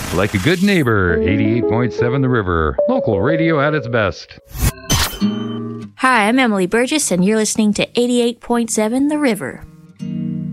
Like a good neighbor, 88.7 The River. Local radio at its best. Hi, I'm Emily Burgess, and you're listening to 88.7 The River.